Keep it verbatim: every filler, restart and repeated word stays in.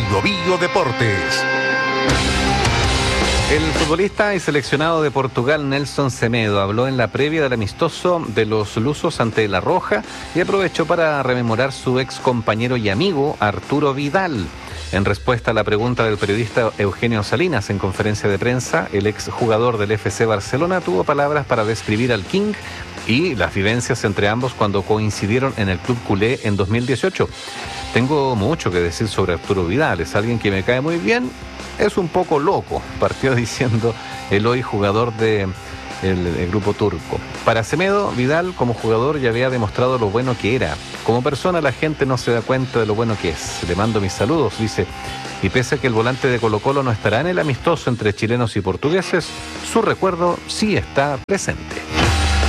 Bio Bio Deportes. El futbolista y seleccionado de Portugal, Nelson Semedo, habló en la previa del amistoso de los lusos ante La Roja y aprovechó para rememorar su ex compañero y amigo, Arturo Vidal. En respuesta a la pregunta del periodista Eugenio Salinas en conferencia de prensa, el ex jugador del F C Barcelona tuvo palabras para describir al King y las vivencias entre ambos cuando coincidieron en el club culé en dos mil dieciocho. Tengo mucho que decir sobre Arturo Vidal, es alguien que me cae muy bien, es un poco loco, partió diciendo el hoy jugador del de el grupo turco. Para Semedo, Vidal como jugador ya había demostrado lo bueno que era. Como persona la gente no se da cuenta de lo bueno que es. Le mando mis saludos, dice. Y pese a que el volante de Colo-Colo no estará en el amistoso entre chilenos y portugueses, su recuerdo sí está presente.